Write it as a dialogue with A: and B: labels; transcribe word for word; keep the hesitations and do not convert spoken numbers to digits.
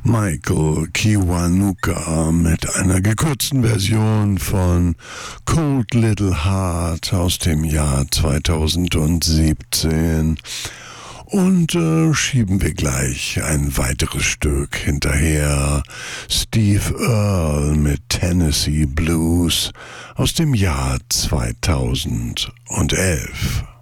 A: Michael Kiwanuka mit einer gekürzten Version von Cold Little Heart aus dem Jahr zweitausendsiebzehn. Und äh, schieben wir gleich ein weiteres Stück hinterher. Steve Earle mit Tennessee Blues aus dem Jahr zweitausendelf.